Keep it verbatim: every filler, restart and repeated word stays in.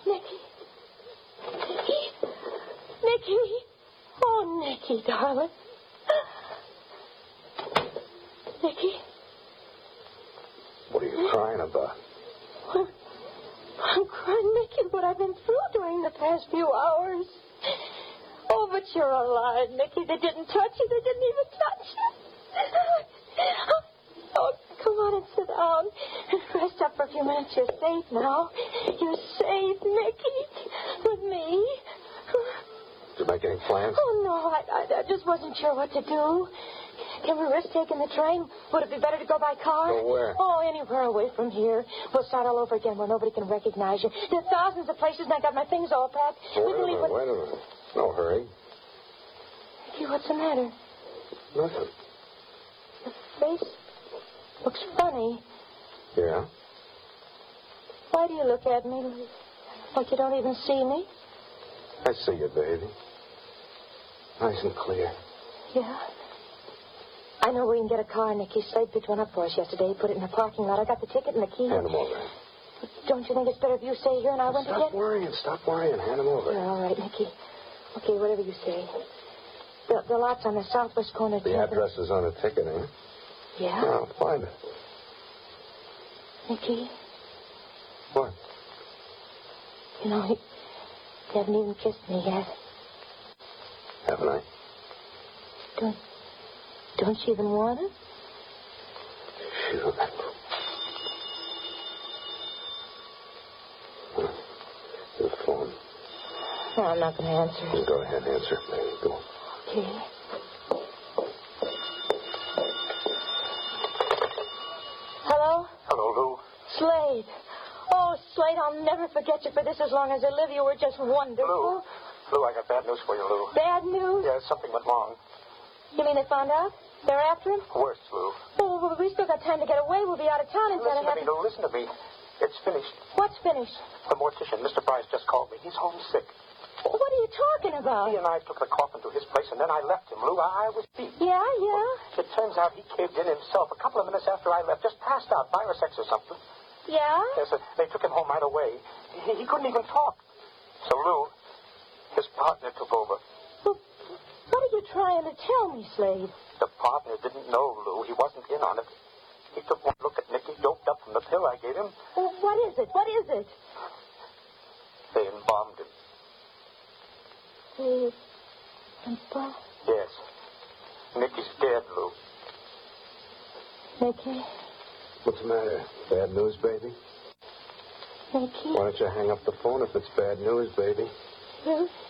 Nicky. Nicky. Nicky. Oh, Nicky, darling. Nicky. What are you crying about? Well, I'm crying, Nicky, what I've been through during the past few hours. Oh, but you're alive, Nicky. They didn't touch you. They didn't even touch you. Oh, come on and sit down. Rest up for a few minutes. You're safe now. You're safe, Nicky. With me. Did you make any plans? Oh, no. I, I, I just wasn't sure what to do. Can we risk taking the train? Would it be better to go by car? Go where? Oh, anywhere away from here. We'll start all over again where nobody can recognize you. There's thousands of places, and I got my things all packed. Well, We wait can a leave minute, with- wait a minute. No hurry. Nicky, what's the matter? Nothing. Your face looks funny. Yeah? Why do you look at me like you don't even see me? I see you, baby. Nice and clear. Yeah. I know where you can get a car, Nicky. Slade picked one up for us yesterday. He put it in the parking lot. I got the ticket and the key. Hand him over. Don't you think it's better if you stay here and I went to Stop get... worrying. Stop worrying. Hand him over. Yeah, all right, Nicky. Okay, whatever you say. The, the lot's on the southwest corner. The address is on the ticket, ain't it? Yeah? Yeah, I'll find it. Nicky, What? you know, you haven't even kissed me yet. Haven't I? Don't, don't you even want it? Shoot. The phone. No, I'm not going to answer You it. go ahead and answer. There you go. Okay. Hello? Hello, Lou. Slade. Oh, Slade, I'll never forget you for this as long as I live. You were just wonderful. Lou. Lou, I got bad news for you, Lou. Bad news? Yeah, something went wrong. You mean they found out? They're after him? Worse, Lou. Oh, well, we still got time to get away. We'll be out of town instead Listen of to me, having... Lou. Listen to me. It's finished. What's finished? The mortician, Mister Price, just called me. He's homesick. What are you talking about? He and I took the coffin to his place, and then I left him, Lou. I, I was beat. Yeah, yeah. It turns out he caved in himself a couple of minutes after I left. Just passed out, virus X or something. Yeah? Yes, sir. They took him home right away. He, he couldn't even talk. So, Lou, his partner took over. Well, what are you trying to tell me, Slade? The partner didn't know, Lou. He wasn't in on it. He took one look at Nicky, doped up from the pill I gave him. Well, what is it? What is it? They embalmed him. The... embalm... Yes. Nicky's dead, Lou. Nicky? What's the matter? Bad news, baby? Nicky? Why don't you hang up the phone if it's bad news, baby? You...